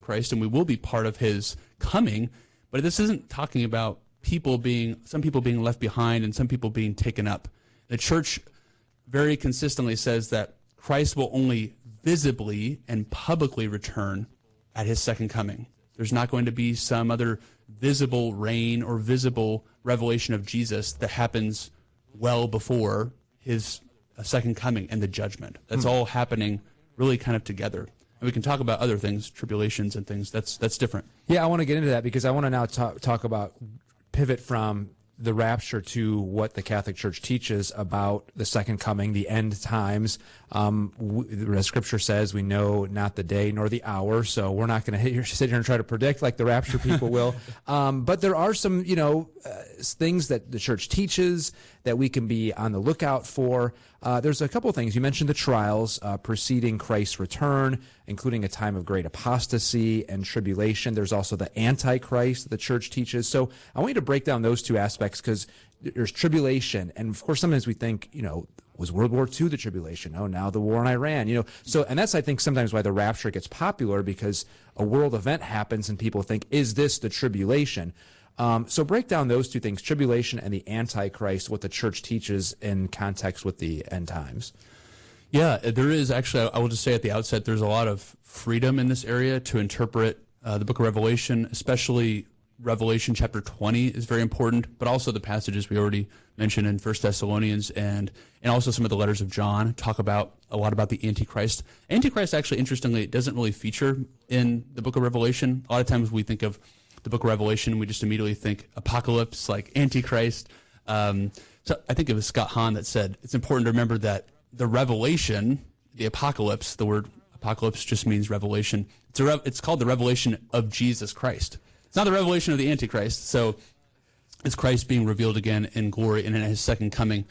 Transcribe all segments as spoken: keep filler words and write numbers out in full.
Christ, and we will be part of his coming. But this isn't talking about people being, some people being left behind and some people being taken up. The church very consistently says that Christ will only visibly and publicly return at his second coming. There's not going to be some other visible reign or visible revelation of Jesus that happens well before his second coming and the judgment. That's hmm. all happening really kind of together. And we can talk about other things, tribulations and things. That's that's different. Yeah, I want to get into that because I want to now talk, talk about, pivot from the rapture to what the Catholic Church teaches about the second coming, the end times. Um, w- as Scripture says, we know not the day nor the hour, so we're not going to sit here and try to predict like the rapture people will. Um, but there are some, you know, uh, things that the Church teaches that we can be on the lookout for. Uh, there's a couple of things. You mentioned the trials uh, preceding Christ's return, including a time of great apostasy and tribulation. There's also the Antichrist that the Church teaches. So I want you to break down those two aspects because there's tribulation. And, of course, sometimes we think, you know, was World War Two the tribulation? Oh, now the war in Iran. You know, so and that's, I think, sometimes why the rapture gets popular because a world event happens and people think, is this the tribulation? Um, so break down those two things, tribulation and the Antichrist, what the Church teaches in context with the end times. Yeah, there is actually, I will just say at the outset, there's a lot of freedom in this area to interpret uh, the book of Revelation, especially Revelation chapter twenty is very important, but also the passages we already mentioned in First Thessalonians and, and also some of the letters of John talk about a lot about the Antichrist. Antichrist actually, interestingly, doesn't really feature in the book of Revelation. A lot of times we think of the book of Revelation, we just immediately think apocalypse, like Antichrist. Um, so I think it was Scott Hahn that said it's important to remember that the revelation, the apocalypse, the word apocalypse just means revelation. It's, a re- it's called the revelation of Jesus Christ. It's not the revelation of the Antichrist. So it's Christ being revealed again in glory and in his second coming.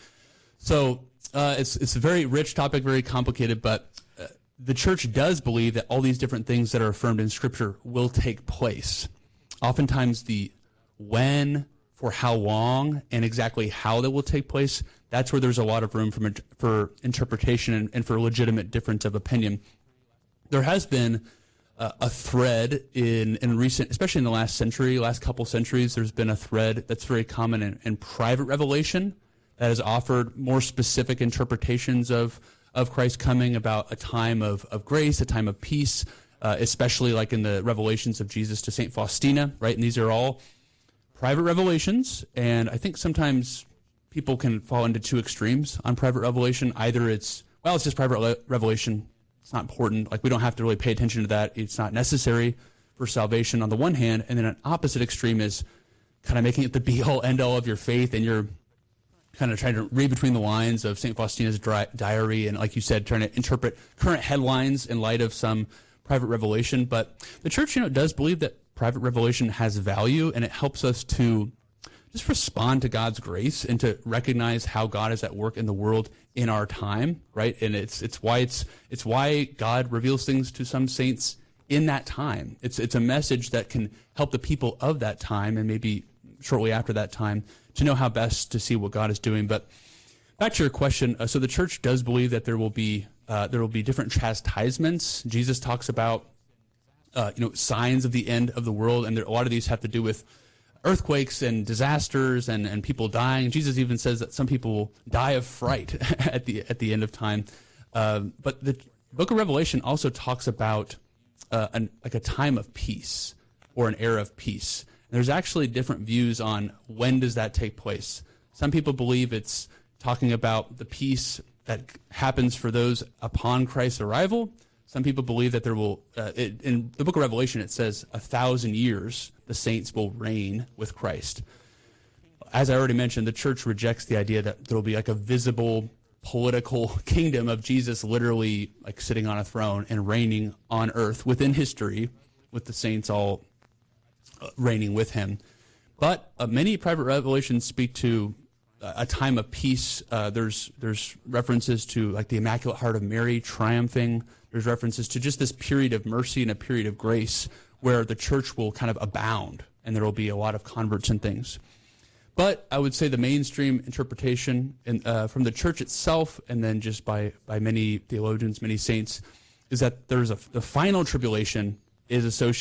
So uh, it's, it's a very rich topic, very complicated, but uh, the church does believe that all these different things that are affirmed in Scripture will take place. Oftentimes the when, for how long, and exactly how that will take place, that's where there's a lot of room for, for interpretation and, and for legitimate difference of opinion. There has been uh, a thread in, in recent, especially in the last century, last couple centuries, there's been a thread that's very common in, in private revelation that has offered more specific interpretations of, of Christ's coming about a time of, of grace, a time of peace, Uh, especially like in the revelations of Jesus to Saint Faustina, right? And these are all private revelations, and I think sometimes people can fall into two extremes on private revelation. Either it's, well, it's just private re- revelation, it's not important, like we don't have to really pay attention to that, it's not necessary for salvation on the one hand, and then an opposite extreme is kind of making it the be-all, end-all of your faith, and you're kind of trying to read between the lines of Saint Faustina's dri- diary, and like you said, trying to interpret current headlines in light of some private revelation. But the church, you know, does believe that private revelation has value, and it helps us to just respond to God's grace and to recognize how God is at work in the world in our time, right? And it's it's why it's it's why God reveals things to some saints in that time. It's it's a message that can help the people of that time and maybe shortly after that time to know how best to see what God is doing. But back to your question, uh, so the church does believe that there will be Uh, there will be different chastisements. Jesus talks about, uh, you know, signs of the end of the world, and there, a lot of these have to do with earthquakes and disasters and, and people dying. Jesus even says that some people will die of fright at the at the end of time. Uh, but the book of Revelation also talks about uh, an, like a time of peace or an era of peace. And there's actually different views on when does that take place. Some people believe it's talking about the peace that happens for those upon Christ's arrival. Some people believe that there will, uh, it, in the book of Revelation, it says a thousand years the saints will reign with Christ. As I already mentioned, the church rejects the idea that there will be like a visible political kingdom of Jesus literally like sitting on a throne and reigning on earth within history with the saints all reigning with him. But uh, many private revelations speak to a time of peace. Uh, there's there's references to like the Immaculate Heart of Mary triumphing. There's references to just this period of mercy and a period of grace where the church will kind of abound and there will be a lot of converts and things. But I would say the mainstream interpretation in, uh, from the church itself and then just by, by many theologians, many saints, is that there's a, the final tribulation is associated